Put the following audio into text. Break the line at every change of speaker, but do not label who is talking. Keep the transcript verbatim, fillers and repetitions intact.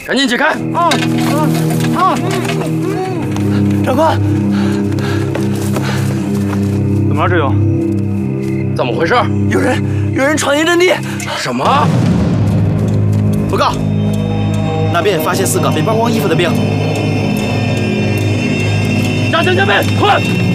赶紧解开！
啊啊啊！长官，
怎么了，志勇？
怎么回事？
有人有人闯进阵地！
什么？
报告，那边发现四个没扒光衣服的兵。
加强戒备，快！